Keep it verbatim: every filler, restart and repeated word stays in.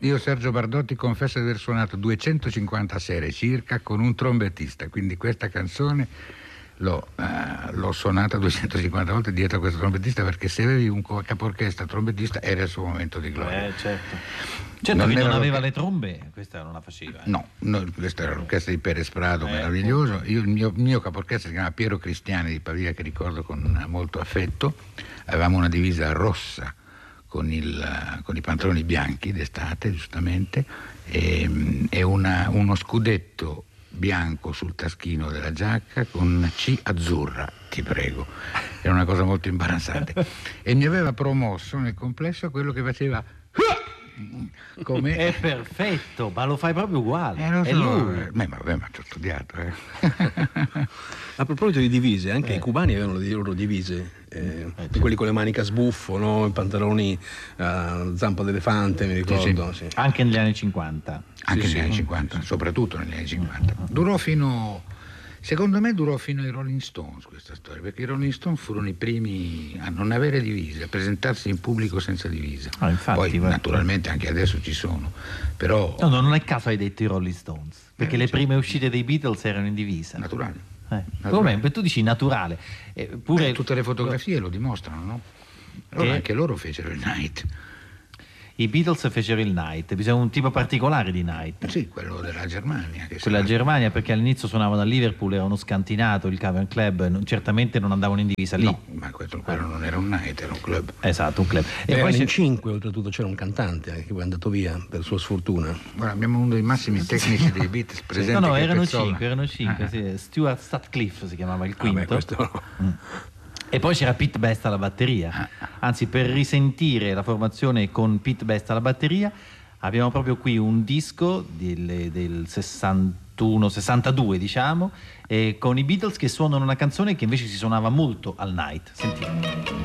Io, Sergio Bardotti, confesso di aver suonato duecentocinquanta sere circa con un trombettista, quindi questa canzone l'ho, uh, l'ho suonata duecentocinquanta volte dietro a questo trombettista, perché se avevi un caporchestra trombettista era il suo momento di gloria. Eh, certo. Certo, non, non aveva le trombe, questa non la faceva. Eh. No, no, questa era l'orchestra di Perez Prado, eh, meraviglioso. Io, il mio, mio caporchestra si chiama Piero Cristiani di Pavia, che ricordo con molto affetto. Avevamo una divisa rossa con, il, con i pantaloni bianchi d'estate, giustamente, e, e una, uno scudetto bianco sul taschino della giacca con una C azzurra, ti prego. Era una cosa molto imbarazzante. E mi aveva promosso nel complesso quello che faceva... Come... È perfetto, ma lo fai proprio uguale. Eh, lo so, è lui. Eh, beh, ma vabbè, ma ci ho studiato. Eh. A proposito di divise, anche eh. i cubani avevano le loro divise, eh, eh, certo. quelli con le maniche a sbuffo, no? I pantaloni a zampa d'elefante, mi ricordo. Sì, sì. Sì. Anche negli anni cinquanta. Anche sì, negli anni sì. cinquanta, sì, soprattutto negli anni cinquanta. Durò fino... Secondo me durò fino ai Rolling Stones questa storia, perché i Rolling Stones furono i primi a non avere divise, a presentarsi in pubblico senza divisa. Ah, infatti, Poi guarda. naturalmente anche adesso ci sono, però... No, no, non è caso hai detto i Rolling Stones, perché Eh, le certo. prime uscite dei Beatles erano in divisa. Naturale. Eh. Naturale. Come? Tu dici naturale. Eh, pure... Beh, tutte le fotografie lo dimostrano, no? Allora Eh. anche loro fecero il Night. I Beatles fecero il Night, bisogna un tipo particolare di Night. Sì, quello della Germania. Che Quella sarà... Germania, perché all'inizio suonavano a Liverpool, era uno scantinato, il Cavern Club, non, certamente non andavano in divisa lì. No, ma questo, quello non era un Night, era un club. Esatto, un club. E E poi in c'è- cinque, oltretutto, c'era un cantante che poi è andato via per sua sfortuna. Guarda, abbiamo uno dei massimi tecnici dei Beatles presenti. No, no, che è erano Pezzola. cinque, erano cinque, Ah. sì. Stuart Sutcliffe si chiamava il Vabbè, quinto. questo no. Mm. E poi c'era Pete Best alla batteria. Anzi, per risentire la formazione con Pete Best alla batteria, abbiamo proprio qui un disco del, del sessantuno sessantadue, diciamo, eh, con i Beatles che suonano una canzone che invece si suonava molto al Night. Sentiamo.